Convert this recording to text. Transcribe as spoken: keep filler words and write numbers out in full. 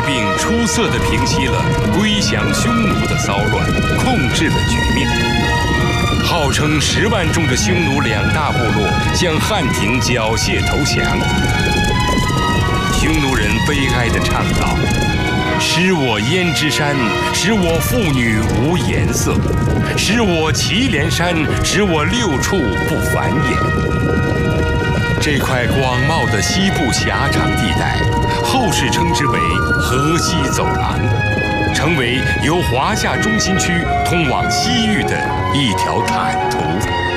并出色地平息了归降匈奴的骚乱，控制了局面。号称十万众的匈奴两大部落向汉廷缴械投降。匈奴人悲哀地唱道：“使我胭脂山，使我妇女无颜色；使我祁连山，使我六畜不繁衍。”这块广袤的西部狭长地带，后世称之为河西走廊，成为由华夏中心区通往西域的一条坦途。